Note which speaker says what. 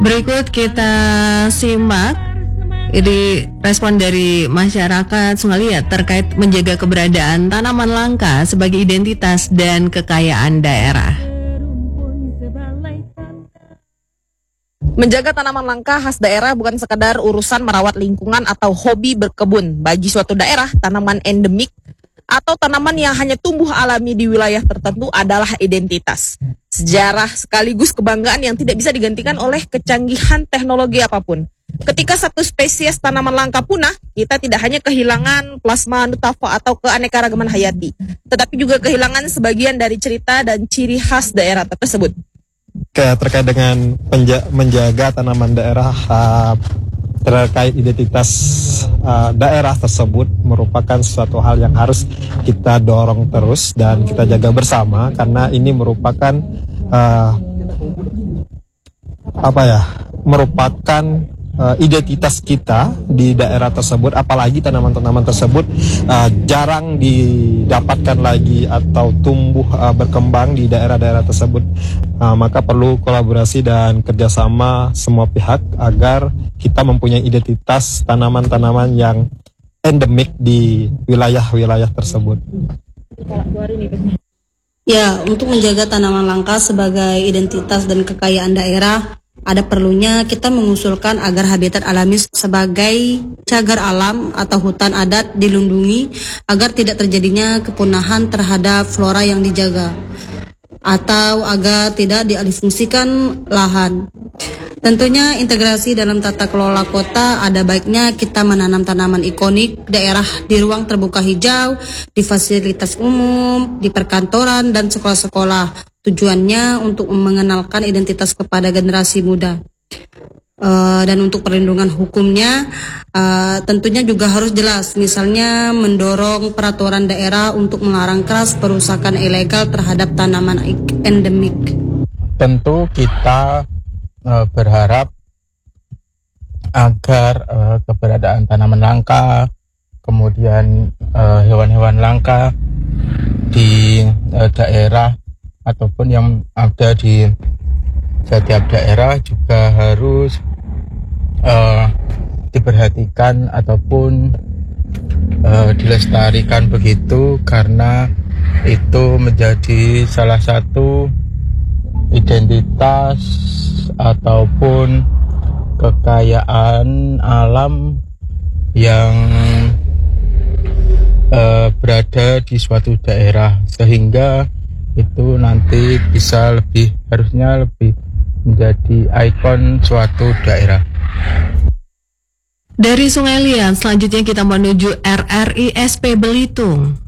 Speaker 1: Berikut kita simak ini respon dari masyarakat Sungai Liat terkait menjaga keberadaan tanaman langka sebagai identitas dan kekayaan daerah.
Speaker 2: Menjaga tanaman langka khas daerah bukan sekadar urusan merawat lingkungan atau hobi berkebun. Bagi suatu daerah, tanaman endemik atau tanaman yang hanya tumbuh alami di wilayah tertentu adalah identitas, sejarah sekaligus kebanggaan yang tidak bisa digantikan oleh kecanggihan teknologi apapun. Ketika satu spesies tanaman langka punah, kita tidak hanya kehilangan plasma nutafa atau keanekaragaman hayati, tetapi juga kehilangan sebagian dari cerita dan ciri khas daerah tersebut.
Speaker 3: Terkait dengan menjaga tanaman daerah, terkait identitas daerah tersebut merupakan suatu hal yang harus kita dorong terus dan kita jaga bersama, karena ini merupakan merupakan identitas kita di daerah tersebut. Apalagi tanaman-tanaman tersebut jarang didapatkan lagi atau tumbuh berkembang di daerah-daerah tersebut. Maka perlu kolaborasi dan kerjasama semua pihak agar kita mempunyai identitas tanaman-tanaman yang endemik di wilayah-wilayah tersebut.
Speaker 4: Ya, untuk menjaga tanaman langka sebagai identitas dan kekayaan daerah, ada perlunya kita mengusulkan agar habitat alami sebagai cagar alam atau hutan adat dilindungi agar tidak terjadinya kepunahan terhadap flora yang dijaga, atau agar tidak dialihfungsikan lahan. Tentunya integrasi dalam tata kelola kota, ada baiknya kita menanam tanaman ikonik daerah di ruang terbuka hijau, di fasilitas umum, di perkantoran dan sekolah-sekolah. Tujuannya untuk mengenalkan identitas kepada generasi muda. Dan untuk perlindungan hukumnya tentunya juga harus jelas, misalnya mendorong peraturan daerah untuk melarang keras perusakan ilegal terhadap tanaman endemik.
Speaker 5: Tentu kita berharap agar keberadaan tanaman langka, kemudian hewan-hewan langka di daerah ataupun yang ada di setiap daerah juga harus diperhatikan ataupun dilestarikan begitu, karena itu menjadi salah satu identitas ataupun kekayaan alam yang berada di suatu daerah, sehingga itu nanti bisa harusnya lebih menjadi ikon suatu daerah.
Speaker 1: Dari Sungai Liat, selanjutnya kita menuju RRISP Belitung.